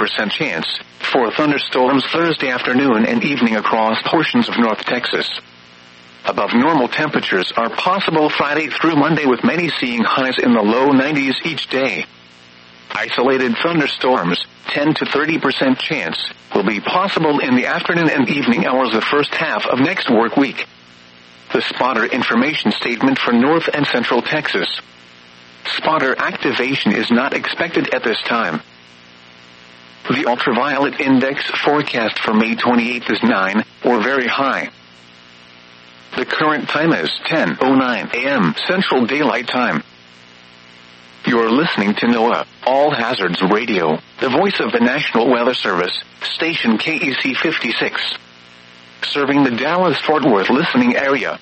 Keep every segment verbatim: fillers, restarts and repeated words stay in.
percent chance for thunderstorms Thursday afternoon and evening across portions of North Texas. Above normal temperatures are possible Friday through Monday, with many seeing highs in the low nineties each day. Isolated thunderstorms, ten to thirty percent chance, will be possible in the afternoon and evening hours of the first half of next work week. The spotter information statement for North and Central Texas. Spotter activation is not expected at this time. The ultraviolet index forecast for May twenty-eighth is nine, or very high. The current time is ten oh nine a.m. Central Daylight Time. You're listening to NOAA, All Hazards Radio, the voice of the National Weather Service, station K E C fifty-six. Serving the Dallas-Fort Worth listening area.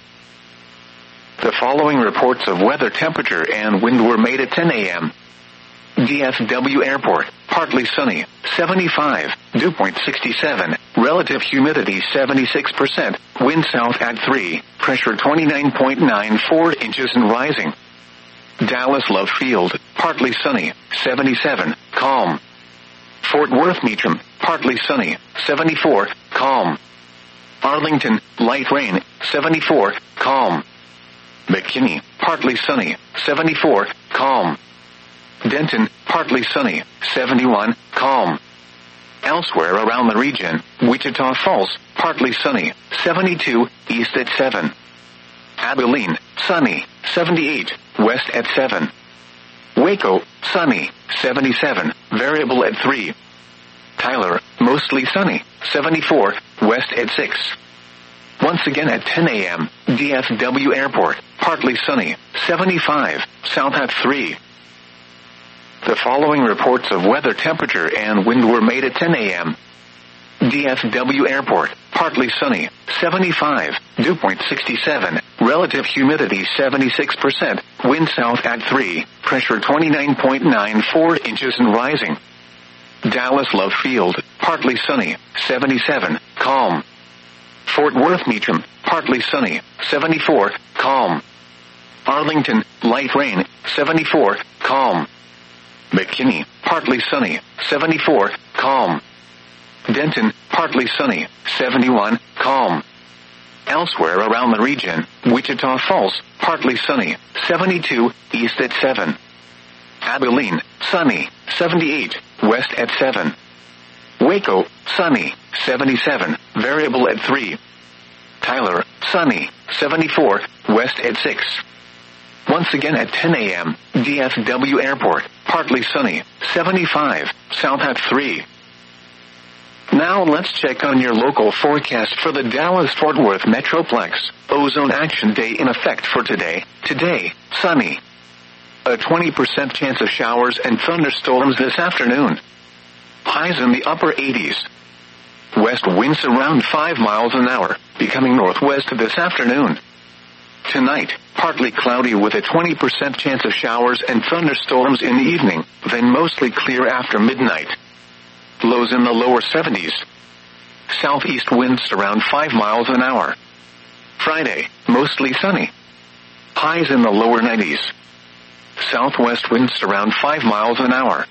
The following reports of weather, temperature, and wind were made at ten a.m. D F W Airport, partly sunny, seventy-five, dew point sixty-seven, relative humidity seventy-six percent, wind south at three, pressure twenty-nine point nine four inches and rising. Dallas Love Field, partly sunny, seventy-seven, calm. Fort Worth Meacham, partly sunny, seventy-four, calm. Arlington, light rain, seventy-four, calm. McKinney, partly sunny, seventy-four, calm. Denton, partly sunny, seventy-one, calm. Elsewhere around the region, Wichita Falls, partly sunny, seventy-two, east at seven. Abilene, sunny, seventy-eight, west at seven. Waco, sunny, seventy-seven, variable at three. Tyler, mostly sunny, seventy-four, west at six. Once again at ten a.m., D F W Airport, partly sunny, seventy-five, south at three. The following reports of weather, temperature, and wind were made at ten a.m. D F W Airport, partly sunny, seventy-five, dew point sixty-seven, relative humidity seventy-six percent, wind south at three, pressure twenty-nine point nine four inches and rising. Dallas Love Field, partly sunny, seventy-seven, calm. Fort Worth Meacham, partly sunny, seventy-four, calm. Arlington, light rain, seventy-four, calm. McKinney, partly sunny, seventy-four, calm. Denton, partly sunny, seventy-one, calm. Elsewhere around the region, Wichita Falls, partly sunny, seventy-two, east at seven. Abilene, sunny, seventy-eight, west at seven. Waco, sunny, seventy-seven, variable at three. Tyler, sunny, seventy-four, west at six. Once again at ten a.m., D F W Airport, partly sunny, seventy-five, south at three. Now let's check on your local forecast for the Dallas-Fort Worth Metroplex. Ozone Action Day in effect for today. Today, sunny. A twenty percent chance of showers and thunderstorms this afternoon. Highs in the upper eighties. West winds around five miles an hour, becoming northwest this afternoon. Tonight, partly cloudy with a twenty percent chance of showers and thunderstorms in the evening, then mostly clear after midnight. Lows in the lower seventies. Southeast winds around five miles an hour. Friday, mostly sunny. Highs in the lower nineties. Southwest winds around five miles an hour.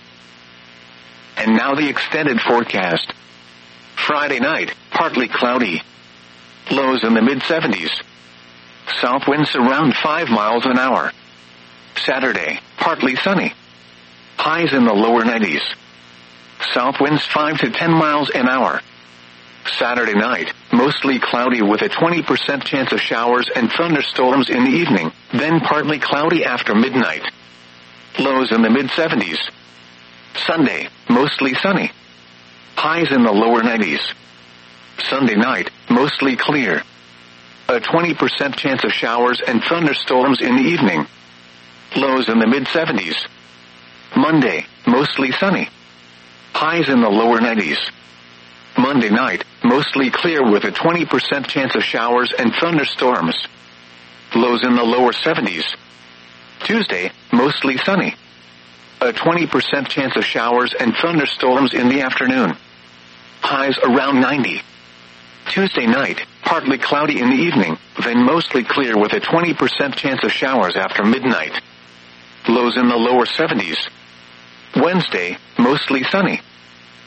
And now the extended forecast. Friday night, partly cloudy. Lows in the mid-seventies. South winds around five miles an hour. Saturday, partly sunny. Highs in the lower nineties. South winds five to ten miles an hour. Saturday night, mostly cloudy with a twenty percent chance of showers and thunderstorms in the evening, then partly cloudy after midnight. Lows in the mid-seventies. Sunday, mostly sunny. Highs in the lower nineties. Sunday night, mostly clear. A twenty percent chance of showers and thunderstorms in the evening. Lows in the mid-seventies. Monday, mostly sunny. Highs in the lower nineties. Monday night, mostly clear with a twenty percent chance of showers and thunderstorms. Lows in the lower seventies. Tuesday, mostly sunny. A twenty percent chance of showers and thunderstorms in the afternoon. Highs around ninety. Tuesday night, partly cloudy in the evening, then mostly clear with a twenty percent chance of showers after midnight. Lows in the lower seventies. Wednesday, mostly sunny.